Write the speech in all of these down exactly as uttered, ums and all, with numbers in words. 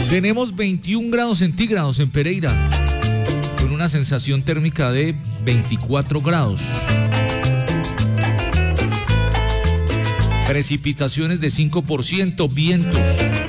Tenemos veintiún grados centígrados en Pereira, con una sensación térmica de veinticuatro grados. Precipitaciones de cinco por ciento, vientos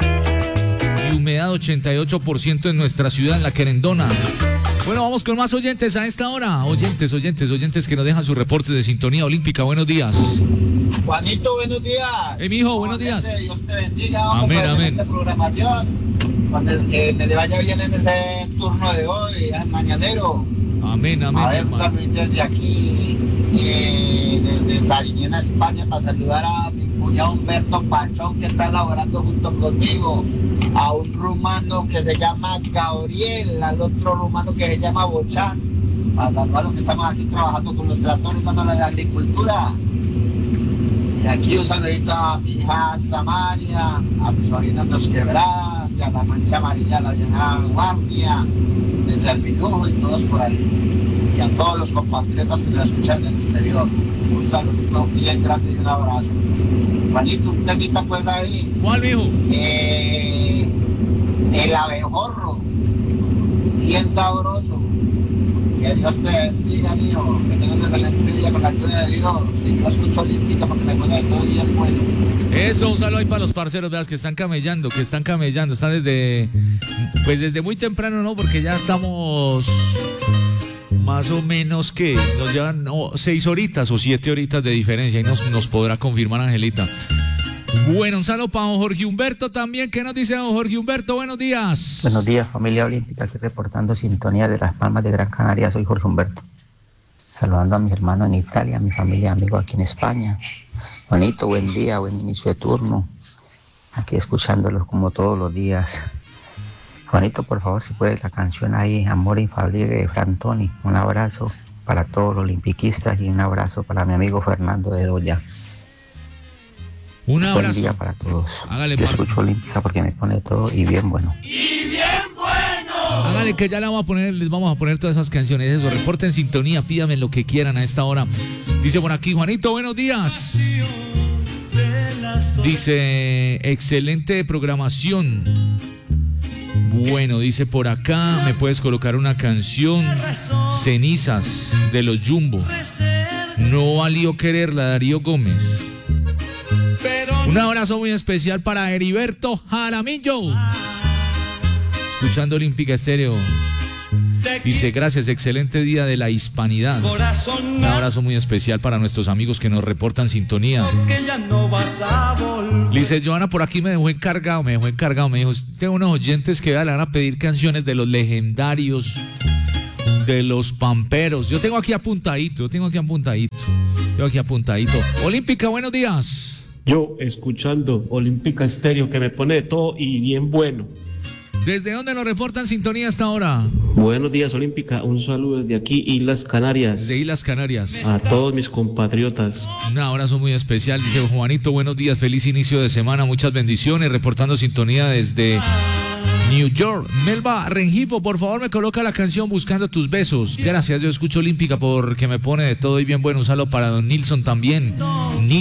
y humedad ochenta y ocho por ciento en nuestra ciudad, en La Querendona. Bueno, vamos con más oyentes a esta hora. Oyentes, oyentes, oyentes que nos dejan sus reportes de sintonía olímpica. Buenos días. Juanito, buenos días. Eh, mi hijo, buenos días. Dios te bendiga. Vamos amén, por amén. programación. Cuando que me le vaya bien en ese turno de hoy, al mañanero. Amén, amén. A ver, un saludo desde aquí, eh, desde Sariñena, España, para saludar a mi cuñado Humberto Pachón, que está laborando junto conmigo, a un rumano que se llama Gabriel, al otro rumano que se llama Bochán, para saludar a los que estamos aquí trabajando con los tractores, dándole a la agricultura. Y aquí un saludito a mi hija Samaria, a mi sobrina Los Quebradas, y a la Mancha Amarilla, la vieja Guardia, de Servilujo y todos por ahí. Y a todos los compatriotas que nos escuchan en el exterior. Un saludito bien grande y un abrazo. Juanito, un temita pues ahí. ¿Cuál, mijo? Eh, el abejorro. Bien sabroso. Que Dios te bendiga, mijo. Que tengas un excelente día con la ayuda de Dios. Y yo escucho olímpica porque me pone todo bien bueno. Eso, un saludo ahí para los parceros, veas, que están camellando, que están camellando. Están desde, pues desde muy temprano, ¿no? Porque ya estamos más o menos que nos llevan no, seis horitas o siete horitas de diferencia. Y nos, nos podrá confirmar Angelita. Bueno, un saludo para don Jorge Humberto también. ¿Qué nos dice don Jorge Humberto? Buenos días. Buenos días, familia olímpica, aquí reportando sintonía de Las Palmas de Gran Canaria. Soy Jorge Humberto. Saludando a mis hermanos en Italia, a mi familia, amigos aquí en España. Bonito, buen día, buen inicio de turno. Aquí escuchándolos como todos los días. Juanito, por favor, si puede, la canción ahí, Amor Infalible de Fran Toni. Un abrazo para todos los olimpiquistas y un abrazo para mi amigo Fernando de Doya. Un abrazo. Buen día para todos. Hágale, Yo par- escucho olímpica porque me pone todo y bien bueno. Hágale que ya le vamos a poner, les vamos a poner todas esas canciones. Eso, reporten sintonía, pídame lo que quieran a esta hora. Dice por aquí, Juanito, buenos días. Dice, excelente programación. Bueno, dice por acá, me puedes colocar una canción, Cenizas, de los Jumbo. No valió quererla, Darío Gómez. Un abrazo muy especial para Heriberto Jaramillo. Escuchando Olímpica Estéreo. Dice, gracias, excelente día de la hispanidad. Un abrazo muy especial para nuestros amigos que nos reportan sintonía. Dice, Joana, por aquí me dejó encargado, me dejó encargado, me dijo, tengo unos oyentes que le van a pedir canciones de los legendarios, de los pamperos. Yo tengo aquí apuntadito, yo tengo aquí apuntadito, tengo aquí apuntadito. Olímpica, buenos días. Yo escuchando Olímpica Estéreo, que me pone de todo y bien bueno. ¿Desde dónde nos reportan sintonía hasta ahora? Buenos días, Olímpica. Un saludo desde aquí, Islas Canarias. De Islas Canarias. A todos mis compatriotas. Un abrazo muy especial. Dice Juanito, buenos días, feliz inicio de semana, muchas bendiciones. Reportando sintonía desde New York. Melba Rengifo, por favor, me coloca la canción Buscando tus besos. Gracias, yo escucho Olímpica porque me pone de todo y bien bueno. Un saludo para don Nilson también.